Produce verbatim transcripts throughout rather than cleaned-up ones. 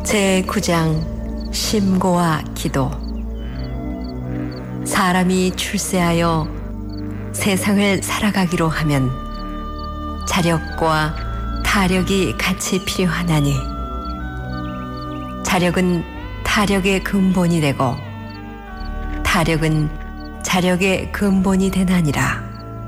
제구 장 심고와 기도. 사람이 출세하여 세상을 살아가기로 하면 자력과 타력이 같이 필요하나니 자력은 타력의 근본이 되고 타력은 자력의 근본이 되나니라.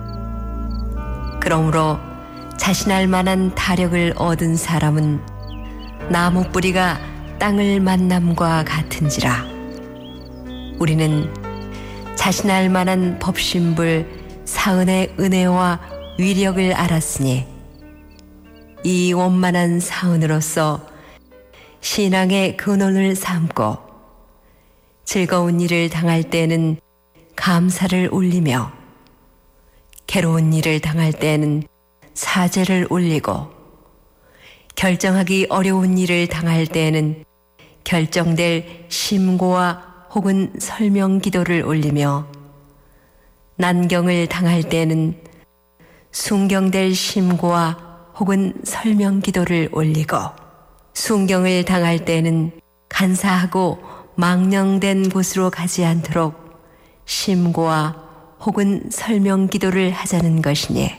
그러므로 자신할 만한 타력을 얻은 사람은 나무 뿌리가 땅을 만남과 같은지라. 우리는 자신할 만한 법신불 사은의 은혜와 위력을 알았으니 이 원만한 사은으로서 신앙의 근원을 삼고 즐거운 일을 당할 때에는 감사를 올리며 괴로운 일을 당할 때에는 사죄를 올리고 결정하기 어려운 일을 당할 때에는 결정될 심고와 혹은 설명 기도를 올리며 난경을 당할 때에는 순경될 심고와 혹은 설명 기도를 올리고 순경을 당할 때에는 간사하고 망령된 곳으로 가지 않도록 심고와 혹은 설명 기도를 하자는 것이니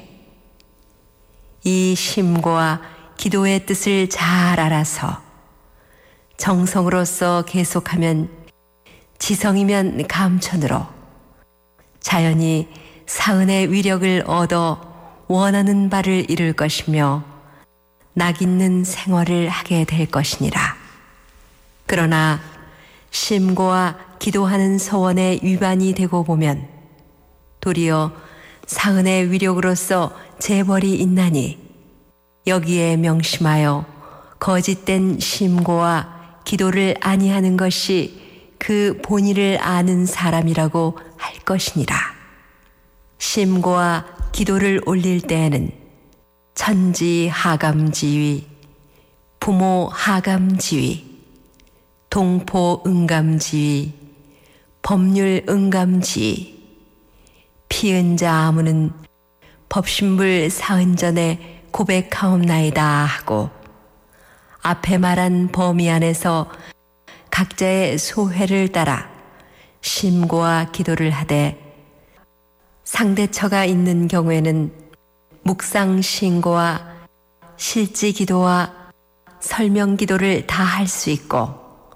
이 심고와 기도의 뜻을 잘 알아서 정성으로서 계속하면 지성이면 감천으로 자연히 사은의 위력을 얻어 원하는 바를 이룰 것이며 낙 있는 생활을 하게 될 것이니라. 그러나 심고와 기도하는 서원에 위반이 되고 보면 도리어 사은의 위력으로서 재벌이 있나니 여기에 명심하여 거짓된 심고와 기도를 아니하는 것이 그 본의를 아는 사람이라고 할 것이니라. 심고와 기도를 올릴 때에는 천지 하감지위, 부모 하감지위, 동포 응감지위, 법률 응감지위, 피은자 아무는 법신불 사은전에 고백하옵나이다 하고 앞에 말한 범위 안에서 각자의 소회를 따라 심고와 기도를 하되 상대처가 있는 경우에는 묵상 신고와 실지 기도와 설명 기도를 다 할 수 있고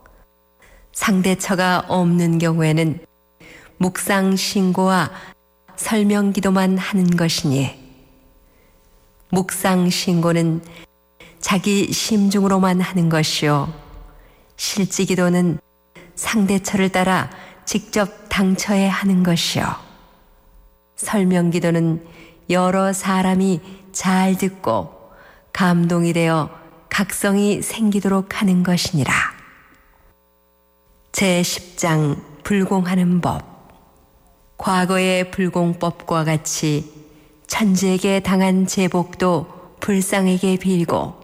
상대처가 없는 경우에는 묵상 신고와 설명 기도만 하는 것이니 묵상 신고는 자기 심중으로만 하는 것이요 실지 기도는 상대처를 따라 직접 당처에 하는 것이요 설명 기도는 여러 사람이 잘 듣고 감동이 되어 각성이 생기도록 하는 것이니라. 제십 장 불공하는 법. 과거의 불공법과 같이 천지에게 당한 제복도 불상에게 빌고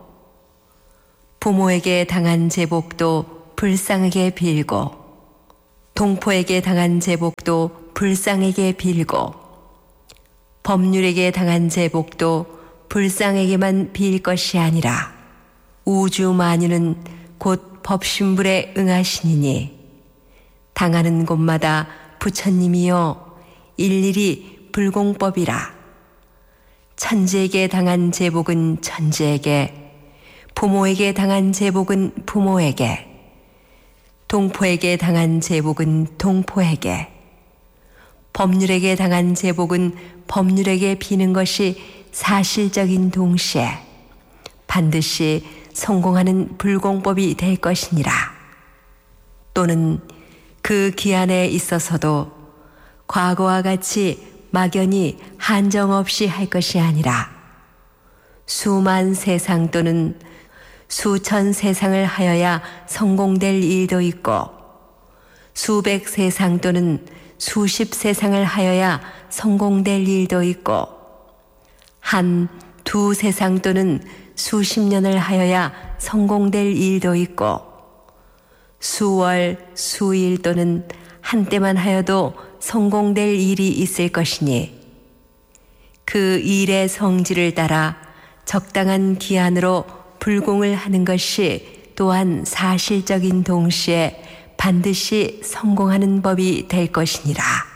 부모에게 당한 제복도 불상에게 빌고 동포에게 당한 제복도 불상에게 빌고 법률에게 당한 제복도 불상에게만 빌 것이 아니라 우주 만유는 곧 법신불에 응하시니니 당하는 곳마다 부처님이여 일일이 불공법이라. 천지에게 당한 제복은 천지에게, 부모에게 당한 제복은 부모에게, 동포에게 당한 제복은 동포에게, 법률에게 당한 제복은 법률에게 비는 것이 사실적인 동시에 반드시 성공하는 불공법이 될 것이니라. 또는 그 기한에 있어서도 과거와 같이 막연히 한정없이 할 것이 아니라 수만 세상 또는 수천 세상을 하여야 성공될 일도 있고 수백 세상 또는 수십 세상을 하여야 성공될 일도 있고 한 두 세상 또는 수십 년을 하여야 성공될 일도 있고 수월, 수일 또는 한때만 하여도 성공될 일이 있을 것이니 그 일의 성질을 따라 적당한 기한으로 불공을 하는 것이 또한 사실적인 동시에 반드시 성공하는 법이 될 것이니라.